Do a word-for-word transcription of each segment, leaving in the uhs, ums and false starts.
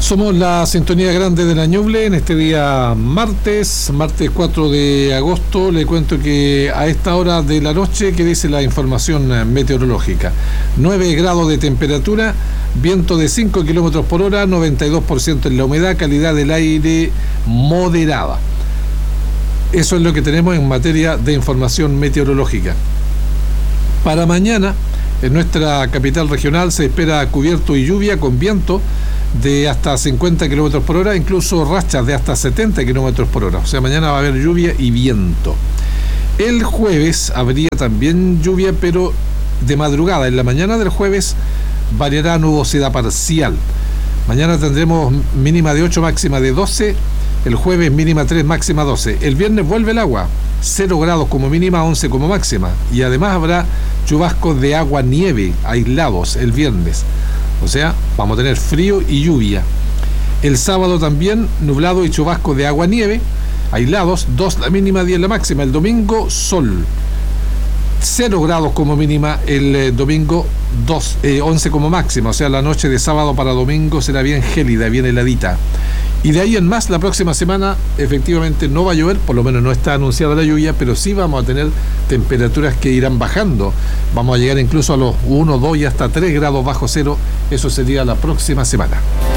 Somos la sintonía grande de la Ñuble en este día martes, martes cuatro de agosto. Le cuento que a esta hora de la noche, que dice la información meteorológica, nueve grados de temperatura, viento de cinco kilómetros por hora, noventa y dos por ciento en la humedad, calidad del aire moderada. Eso es lo que tenemos en materia de información meteorológica. Para mañana, en nuestra capital regional se espera cubierto y lluvia con viento de hasta cincuenta kilómetros por hora, incluso rachas de hasta setenta kilómetros por hora. O sea, mañana va a haber lluvia y viento. El jueves habría también lluvia, pero de madrugada. En la mañana del jueves variará nubosidad parcial. Mañana tendremos mínima de ocho, máxima de doce. El jueves mínima tres, máxima doce. El viernes vuelve el agua, cero grados como mínima, once como máxima. Y además habrá chubascos de agua nieve aislados el viernes. O sea, vamos a tener frío y lluvia. El sábado también nublado y chubascos de agua nieve aislados, dos la mínima, diez la máxima. El domingo sol, cero grados como mínima el eh, domingo, dos, eh, once como máxima. O sea, la noche de sábado para domingo será bien gélida, bien heladita. Y de ahí en más, la próxima semana efectivamente no va a llover, por lo menos no está anunciada la lluvia, pero sí vamos a tener temperaturas que irán bajando. Vamos a llegar incluso a los uno, dos y hasta tres grados bajo cero. Eso sería la próxima semana.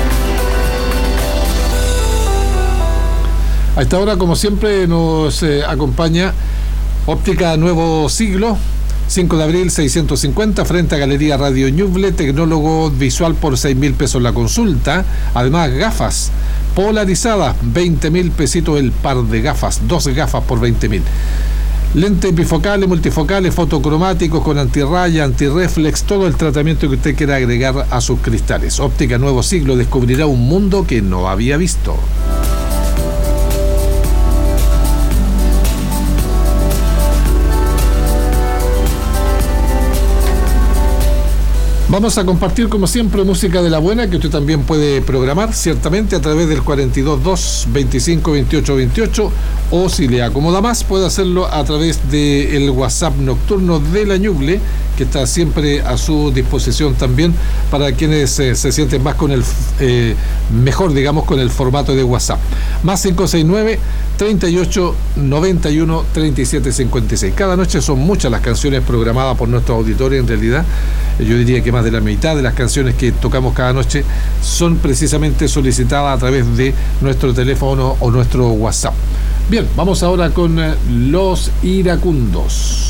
A esta hora, como siempre, nos eh, acompaña Óptica Nuevo Siglo, cinco de abril seiscientos cincuenta, frente a Galería Radio Ñuble, tecnólogo visual por seis mil pesos la consulta. Además, gafas polarizadas, veinte mil pesitos el par de gafas, dos gafas por veinte mil. Lentes bifocales, multifocales, fotocromáticos con antirraya, antirreflex, todo el tratamiento que usted quiera agregar a sus cristales. Óptica Nuevo Siglo, descubrirá un mundo que no había visto. Vamos a compartir, como siempre, música de la buena que usted también puede programar, ciertamente, a través del cuarenta y dos, dos, veinticinco, veintiocho, veintiocho, o si le acomoda más, puede hacerlo a través del WhatsApp nocturno de la Ñuble, que está siempre a su disposición también para quienes eh, se sienten más con el eh, mejor, digamos, con el formato de WhatsApp. Más cinco seis nueve, treinta y ocho, noventa y uno, treinta y siete, cincuenta y seis. Cada noche son muchas las canciones programadas por nuestros auditores. En realidad, yo diría que más de la mitad de las canciones que tocamos cada noche son precisamente solicitadas a través de nuestro teléfono o nuestro WhatsApp. Bien, vamos ahora con eh, Los Iracundos.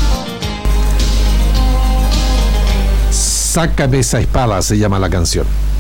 Sácame esa espada, se llama la canción.